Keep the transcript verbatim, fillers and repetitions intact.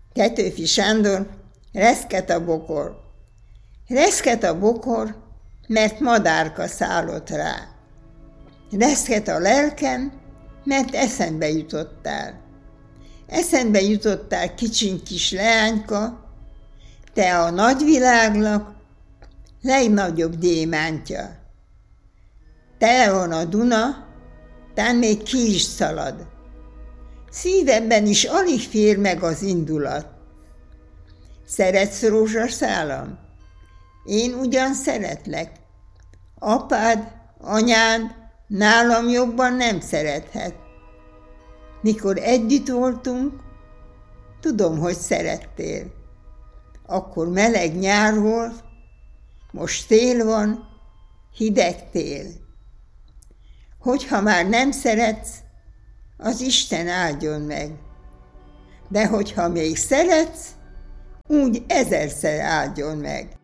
Petőfi Sándor, reszket a bokor. Reszket a bokor, mert madárka szállott rá. Reszket a lelkem, mert eszembe jutottál. Eszembe jutottál, kicsiny kis leányka, te a nagyvilágnak legnagyobb gyémántja. Tele van a Duna, tán még ki is szalad. Szívemben is alig fér meg az indulat. Szeretsz rózsaszálam? Én ugyan szeretlek. Apád, anyád nálam jobban nem szerethet. Mikor együtt voltunk, tudom, hogy szerettél. Akkor meleg nyár volt, most tél van, hideg tél. Hogyha már nem szeretsz, az Isten áldjon meg. De hogyha még szeretsz, úgy ezerszer áldjon meg.